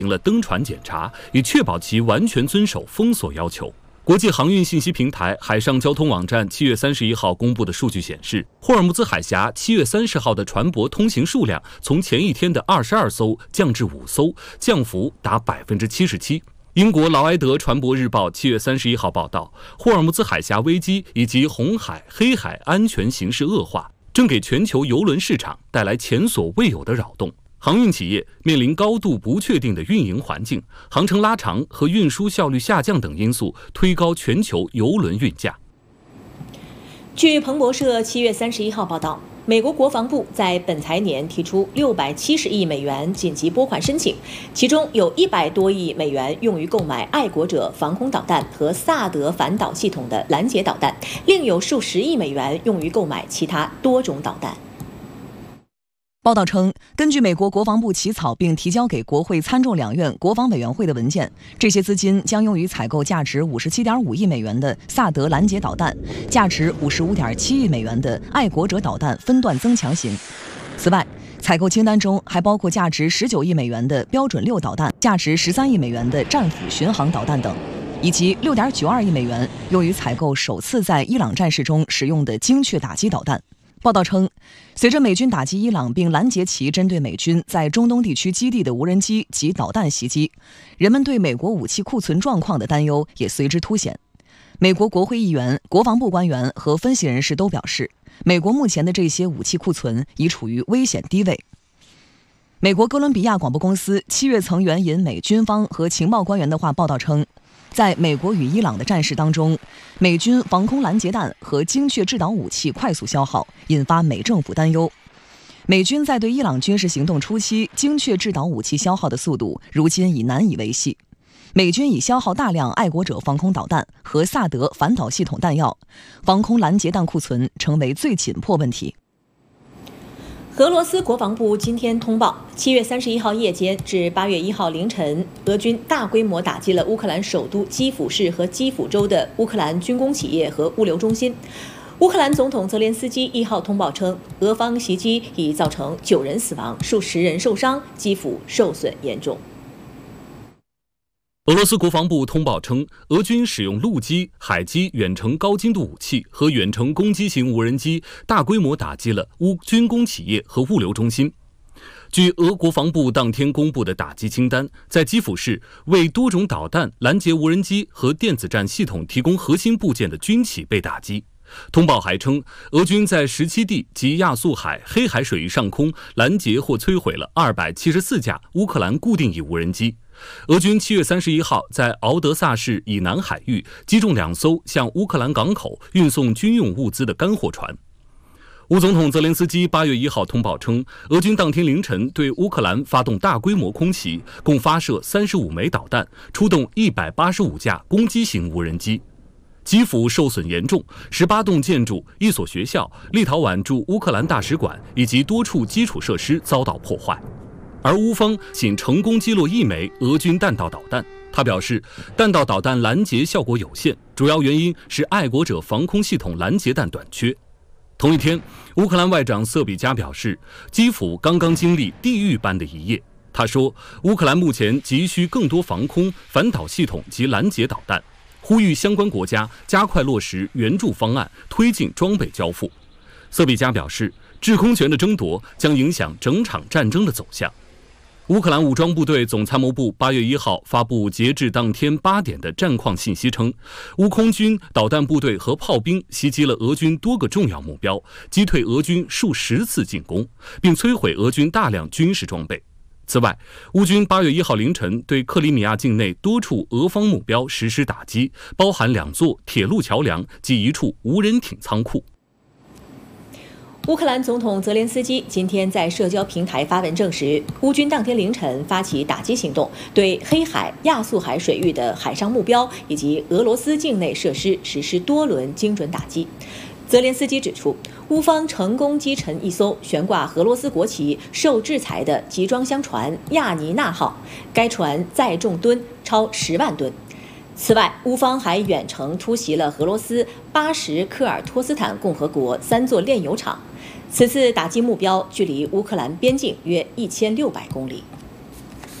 行了登船检查，以确保其完全遵守封锁要求。国际航运信息平台海上交通网站7月31号公布的数据显示，霍尔木兹海峡7月30号的船舶通行数量从前一天的22艘降至5艘，降幅达77%。英国劳埃德船舶日报7月31号报道，霍尔木兹海峡危机以及红海、黑海安全形势恶化，正给全球邮轮市场带来前所未有的扰动。航运企业面临高度不确定的运营环境，航程拉长和运输效率下降等因素推高全球邮轮运价。 据彭博社7月31号报道，美国国防部在本财年提出670亿美元紧急拨款申请，其中有100多亿美元用于购买爱国者防空导弹和萨德反导系统的拦截导弹，另有数十亿美元用于购买其他多种导弹。 报道称，根据美国国防部起草并提交给国会参众两院国防委员会的文件，这些资金将用于采购价值57.5亿美元的萨德拦截导弹，价值55.7亿美元的爱国者导弹分段增强型。此外，采购清单中还包括价值19亿美元的标准6导弹，价值13亿美元的战斧巡航导弹等，以及6.92亿美元用于采购首次在伊朗战事中使用的精确打击导弹。报道称，随着美军打击伊朗并拦截其针对美军在中东地区基地的无人机及导弹袭击，人们对美国武器库存状况的担忧也随之凸显。美国国会议员、国防部官员和分析人士都表示，美国目前的这些武器库存已处于危险低位。美国哥伦比亚广播公司7月曾援引美军方和情报官员的话报道称，在美国与伊朗的战事当中，美军防空拦截弹和精确制导武器快速消耗，引发美政府担忧。美军在对伊朗军事行动初期精确制导武器消耗的速度，如今已难以维系。美军已消耗大量爱国者防空导弹和萨德反导系统弹药，防空拦截弹库存成为最紧迫问题。 俄罗斯国防部今天通报，7月31号夜间至8月1号凌晨，俄军大规模打击了乌克兰首都基辅市和基辅州的乌克兰军工企业和物流中心。乌克兰总统泽连斯基1号通报称，俄方袭击已造成9人死亡，数十人受伤，基辅受损严重。 俄罗斯国防部通报称，俄军使用陆基、海基远程高精度武器和远程攻击型无人机，大规模打击了乌军工企业和物流中心。据俄国防部当天公布的打击清单，在基辅市为多种导弹、拦截无人机和电子战系统提供核心部件的军企被打击。通报还称，俄军在17地及亚速海、黑海水域上空拦截或摧毁了274架乌克兰固定翼无人机。俄军7月31号在敖德萨市以南海域击中2艘向乌克兰港口运送军用物资的干货船。乌总统泽连斯基8月1号通报称，俄军当天凌晨对乌克兰发动大规模空袭，共发射35枚导弹，出动185架攻击型无人机。基辅受损严重，18栋建筑、1所学校、立陶宛驻乌克兰大使馆以及多处基础设施遭到破坏。而乌方仅成功击落1枚俄军弹道导弹。他表示，弹道导弹拦截效果有限，主要原因是爱国者防空系统拦截弹短缺。同一天，乌克兰外长瑟比加表示，基辅刚刚经历地狱般的一夜。他说，乌克兰目前急需更多防空、反导系统及拦截导弹，呼吁相关国家加快落实援助方案，推进装备交付。瑟比加表示，制空权的争夺将影响整场战争的走向。乌克兰武装部队总参谋部8月1号发布截至当天8点的战况信息称，乌空军导弹部队和炮兵袭击了俄军多个重要目标，击退俄军数十次进攻，并摧毁俄军大量军事装备。此外，乌军8月1号凌晨对克里米亚境内多处俄方目标实施打击，包含2座铁路桥梁及1处无人艇仓库。 乌克兰总统泽连斯基今天在社交平台发文证实，乌军当天凌晨发起打击行动，对黑海、亚速海水域的海上目标以及俄罗斯境内设施实施多轮精准打击。泽连斯基指出，乌方成功击沉一艘悬挂俄罗斯国旗、受制裁的集装箱船“亚尼娜号”，该船载重吨超10万吨。此外，乌方还远程突袭了俄罗斯巴什科尔托斯坦共和国3座炼油厂。此次打击目标距离乌克兰边境约1600公里。